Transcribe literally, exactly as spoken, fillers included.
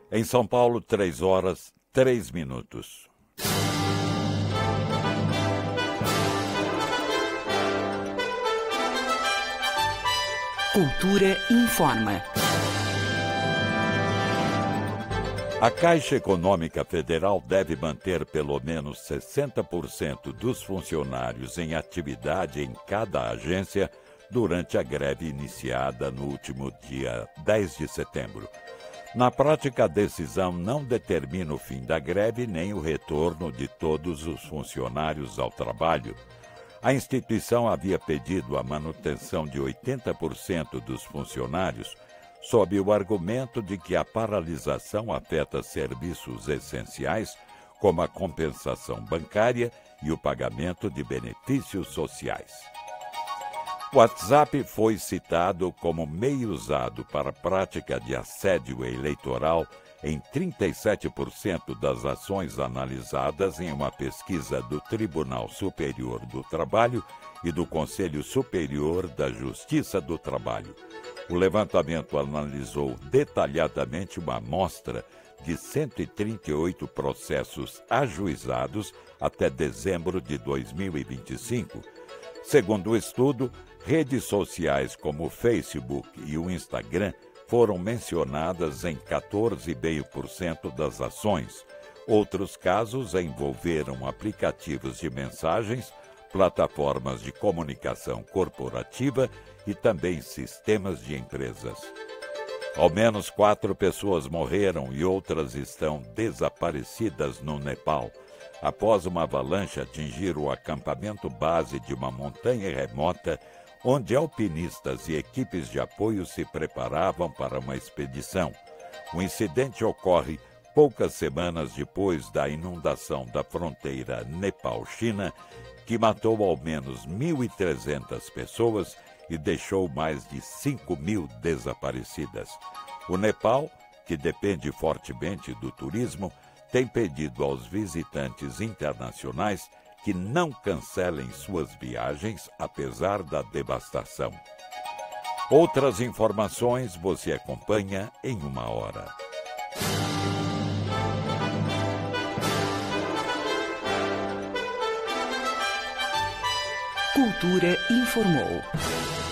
Em São Paulo, três horas, três minutos. Cultura informa. A Caixa Econômica Federal deve manter pelo menos sessenta por cento dos funcionários em atividade em cada agência durante a greve iniciada no último dia dez de setembro. Na prática, a decisão não determina o fim da greve nem o retorno de todos os funcionários ao trabalho. A instituição havia pedido a manutenção de oitenta por cento dos funcionários, sob o argumento de que a paralisação afeta serviços essenciais, como a compensação bancária e o pagamento de benefícios sociais. O WhatsApp foi citado como meio usado para a prática de assédio eleitoral em trinta e sete por cento das ações analisadas em uma pesquisa do Tribunal Superior do Trabalho e do Conselho Superior da Justiça do Trabalho. O levantamento analisou detalhadamente uma amostra de cento e trinta e oito processos ajuizados até dezembro de dois mil e vinte e cinco. Segundo o estudo, redes sociais como o Facebook e o Instagram foram mencionadas em quatorze vírgula cinco por cento das ações. Outros casos envolveram aplicativos de mensagens, plataformas de comunicação corporativa e também sistemas de empresas. Ao menos quatro pessoas morreram e outras estão desaparecidas no Nepal, após uma avalanche atingir o acampamento base de uma montanha remota, onde alpinistas e equipes de apoio se preparavam para uma expedição. O incidente ocorre poucas semanas depois da inundação da fronteira Nepal-China, que matou ao menos mil e trezentas pessoas e deixou mais de cinco mil desaparecidas. O Nepal, que depende fortemente do turismo, tem pedido aos visitantes internacionais que não cancelem suas viagens, apesar da devastação. Outras informações você acompanha em uma hora. Cultura informou.